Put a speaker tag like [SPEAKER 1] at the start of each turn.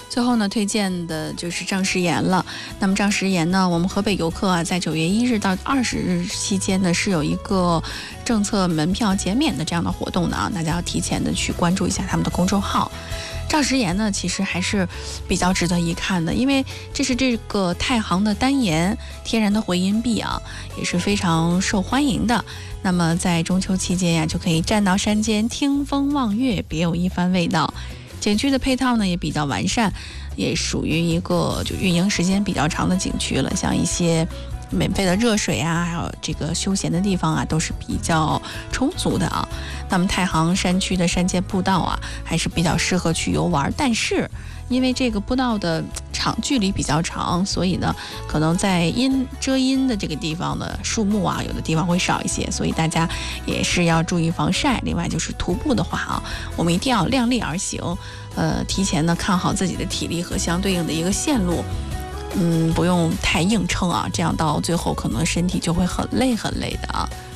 [SPEAKER 1] 最后呢，推荐的就是障食盐了。那么障食盐呢，我们河北游客啊，在9月1日到20日期间呢，是有一个政策门票减免的这样的活动的啊，大家要提前的去关注一下他们的公众号。障食盐呢，其实还是比较值得一看的，因为这是这个太行的单盐天然的回音壁啊，也是非常受欢迎的。那么在中秋期间呀，就可以站到山间听风望月，别有一番味道。景区的配套呢也比较完善，也属于一个就运营时间比较长的景区了，像一些免费的热水啊，还有这个休闲的地方啊，都是比较充足的啊。那么太行山区的山间步道啊，还是比较适合去游玩，但是因为这个步道的距离比较长，所以呢，可能在遮阴的这个地方的树木啊，有的地方会少一些，所以大家也是要注意防晒。另外就是徒步的话啊，我们一定要量力而行，提前呢看好自己的体力和相对应的一个线路。不用太硬撑啊，这样到最后可能身体就会很累的啊。